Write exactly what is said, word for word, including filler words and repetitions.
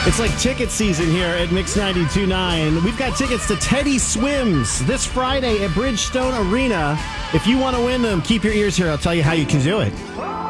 It's like ticket season here at Mix ninety-two point nine. We've got tickets to Teddy Swims this Friday at Bridgestone Arena. If you want to win them, keep your ears here. I'll tell you how you can do it.